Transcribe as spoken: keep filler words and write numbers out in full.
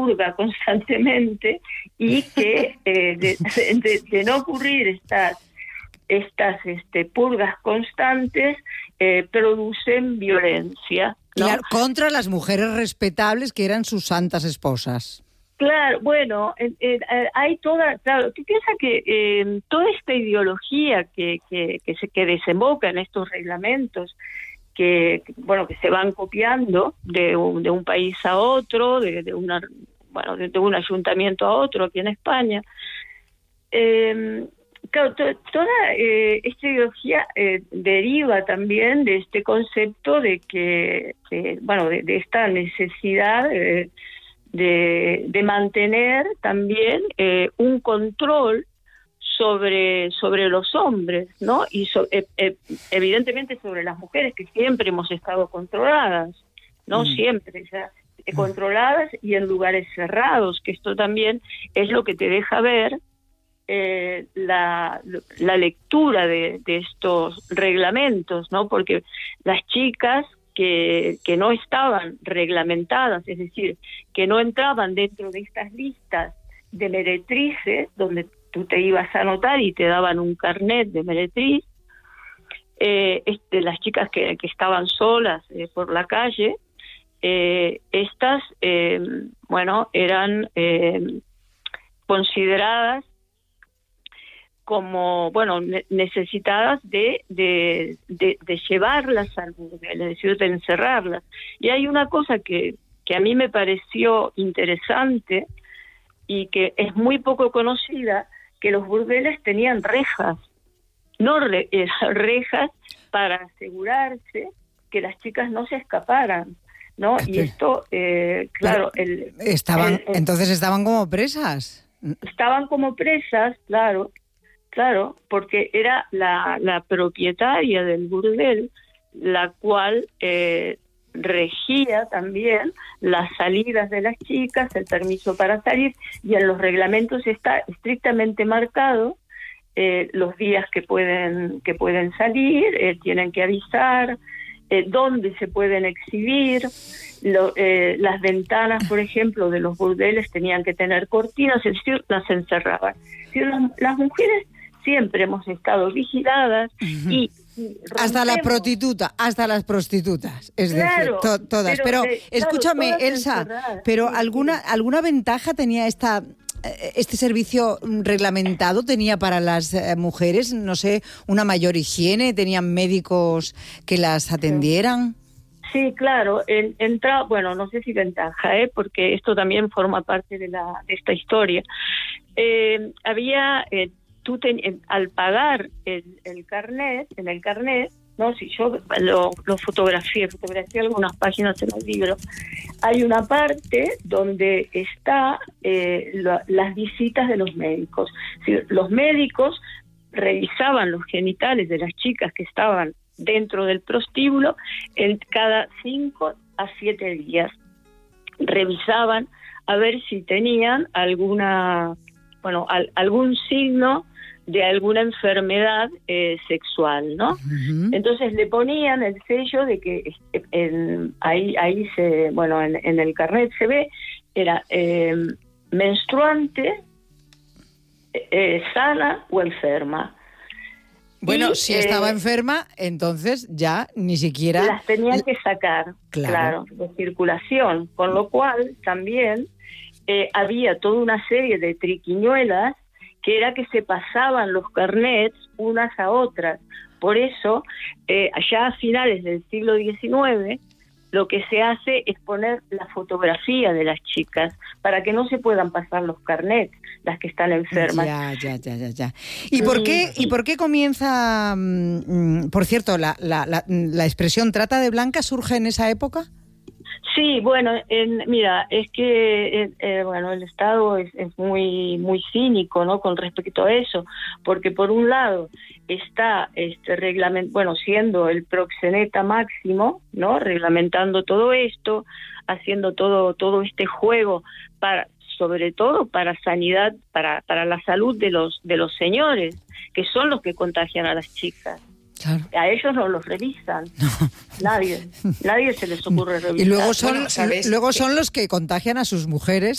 purga constantemente y que eh, de, de, de no ocurrir estas estas este, purgas constantes eh, producen violencia, ¿no? Claro, contra las mujeres respetables que eran sus santas esposas. Claro, bueno, eh, eh, hay toda, claro, tú piensas que eh, toda esta ideología que, que, que se que desemboca en estos reglamentos, que bueno, que se van copiando de un, de un país a otro, de, de una, bueno, de, de un ayuntamiento a otro aquí en España. Eh, claro, to, toda eh, esta ideología eh, deriva también de este concepto de que, de, bueno, de, de esta necesidad eh, de, de mantener también eh, un control sobre sobre los hombres, ¿no? Y so, eh, eh, evidentemente sobre las mujeres, que siempre hemos estado controladas, ¿no? Mm. Siempre, ya, eh, controladas y en lugares cerrados, que esto también es lo que te deja ver eh, la, la lectura de, de estos reglamentos, ¿no? Porque las chicas que, que no estaban reglamentadas, es decir, que no entraban dentro de estas listas de meretrices, donde tú te ibas a anotar y te daban un carnet de meretriz, eh, este, las chicas que, que estaban solas eh, por la calle, eh, estas, eh, bueno, eran eh, consideradas como, bueno, ne- necesitadas de, de, de, de llevarlas al burdel, es decir, de encerrarlas. Y hay una cosa que, que a mí me pareció interesante y que es muy poco conocida, que los burdeles tenían rejas, no re, eh, rejas para asegurarse que las chicas no se escaparan, ¿no? Y esto, eh, claro, el, estaban, el, el, entonces estaban como presas. Estaban como presas, claro, claro, porque era la, la propietaria del burdel la cual eh, regía también las salidas de las chicas, el permiso para salir, y en los reglamentos está estrictamente marcado eh, los días que pueden que pueden salir, eh, tienen que avisar, eh, dónde se pueden exhibir, lo, eh, las ventanas, por ejemplo, de los burdeles tenían que tener cortinas, es decir, las encerraban. Es decir, las, las mujeres siempre hemos estado vigiladas uh-huh. y hasta la prostituta, hasta las prostitutas, es claro, decir, to- todas. Pero, pero de, escúchame, claro, Elsa, pero sí, alguna sí. alguna ventaja tenía esta este servicio reglamentado, tenía para las mujeres, no sé, una mayor higiene, tenían médicos que las atendieran. Sí, claro, en, entra, bueno, no sé si ventaja, ¿eh? Porque esto también forma parte de la de esta historia. Eh, había eh, tú ten, al pagar el, el carnet, en el carnet, no, si yo lo, lo fotografié, fotografié algunas páginas en el libro, hay una parte donde está eh, lo, las visitas de los médicos. Es decir, los médicos revisaban los genitales de las chicas que estaban dentro del prostíbulo en cada cinco a siete días. Revisaban a ver si tenían alguna, bueno, al, algún signo de alguna enfermedad eh, sexual, ¿no? Uh-huh. Entonces le ponían el sello de que en, ahí ahí se, bueno, en, en el carnet se ve, era eh, menstruante, eh, sana o enferma. Bueno, y, si eh, estaba enferma, entonces ya ni siquiera... Las tenían que sacar, claro, claro de circulación, con lo cual también eh, había toda una serie de triquiñuelas que era que se pasaban los carnets unas a otras. Por eso, eh, allá a finales del siglo diecinueve, lo que se hace es poner la fotografía de las chicas para que no se puedan pasar los carnets, las que están enfermas. Ya, ya, ya, ya, ya. ¿Y por qué, y por qué comienza, mmm, por cierto, la, la, la, la expresión trata de blancas surge en esa época? Sí, bueno, en, mira, es que eh, eh, bueno, el Estado es, es muy muy cínico, ¿no? Con respecto a eso, porque por un lado está este reglamento, bueno, siendo el proxeneta máximo, ¿no? Reglamentando todo esto, haciendo todo todo este juego para, sobre todo para sanidad, para para la salud de los de los señores, que son los que contagian a las chicas. Claro. A ellos no los revisan, no. nadie, nadie se les ocurre revisar. Y luego son, bueno, ¿sabes? luego son los que contagian a sus mujeres